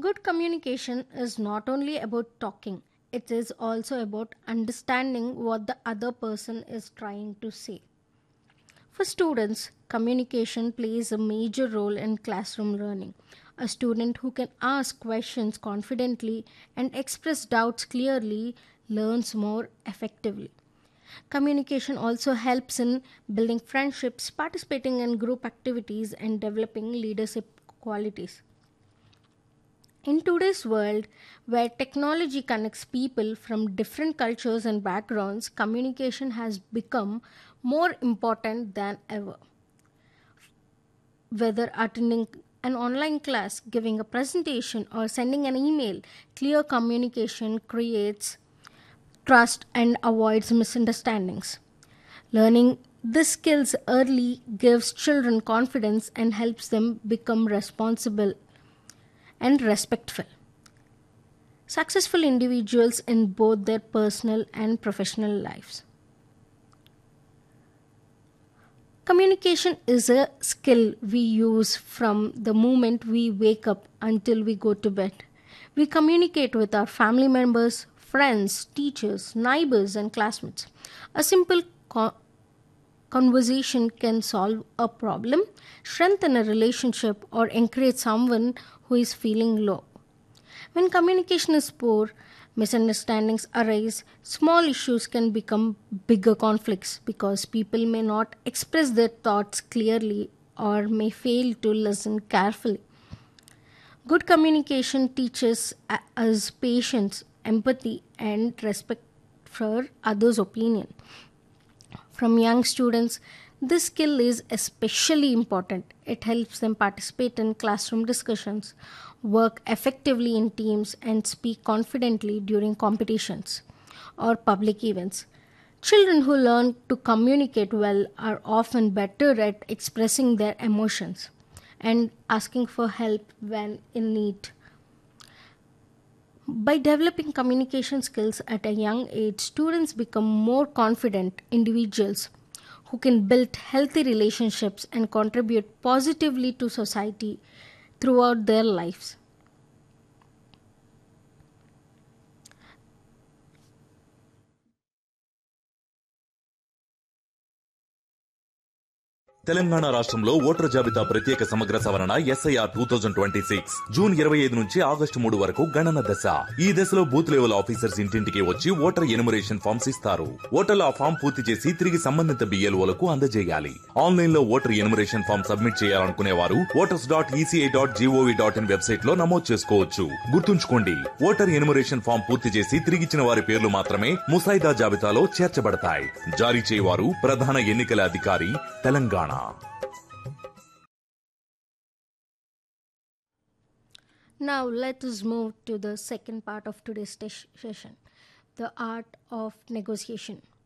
Good communication is not only about talking, it is also about understanding what the other person is trying to say. For students, communication plays a major role in classroom learning. A student who can ask questions confidently and express doubts clearly learns more effectively. Communication also helps in building friendships, participating in group activities, and developing leadership qualities. In today's world, where technology connects people from different cultures and backgrounds, communication has become more important than ever. Whether attending an online class, giving a presentation, or sending an email, clear communication creates trust and avoids misunderstandings. Learning these skills early gives children confidence and helps them become responsible and respectful. Successful individuals in both their personal and professional lives. Communication is a skill we use from the moment we wake up until we go to bed. We communicate with our family members, friends, teachers, neighbors, and classmates. A simple conversation can solve a problem, strengthen a relationship, or encourage someone who is feeling low. When communication is poor, misunderstandings arise, small issues can become bigger conflicts because people may not express their thoughts clearly or may fail to listen carefully. Good communication teaches us patience, empathy, and respect for others' opinion. From young students, this skill is especially important. It helps them participate in classroom discussions, work effectively in teams, and speak confidently during competitions or public events. Children who learn to communicate well are often better at expressing their emotions and asking for help when in need. By developing communication skills at a young age, students become more confident individuals who can build healthy relationships and contribute positively to society throughout their lives. Telangana రాష్ట్రంలో voter జాబితా ప్రత్యేక సమగ్ర సవరణ SIR 2026 June 25 నుంచి August 3 వరకు గణన దశ. ఈ దశలో బూత్ లెవెల్ ఆఫీసర్స్ ఇంటింటికి వచ్చి ఓటర్ ఎనుమరేషన్ ఫామ్స్ ఇస్తారు. ఓటర్లు ఆ ఫామ్ పూర్తి చేసి తిరిగి సంబంధిత బిఎల్ఓలకు అందజేయాలి. ఆన్లైన్ లో ఓటర్ ఎనుమరేషన్ ఫామ్ సబ్మిట్ చేయాలనుకునే వారు voters.eci.gov.in వెబ్సైట్ లో నమోదు చేసుకోవచ్చు. గుర్తుంచుకోండి, ఓటర్ ఎనుమరేషన్ ఫామ్ పూర్తి చేసి తిరిగిచ్చిన వారి పేర్లు మాత్రమే ముసాయిదా జాబితాలో చేర్చబడతాయి. జారీ చేయవారు ప్రధాన ఎన్నికల అధికారి, Telangana. Now, let us move to the second part of today's session, the art of negotiation.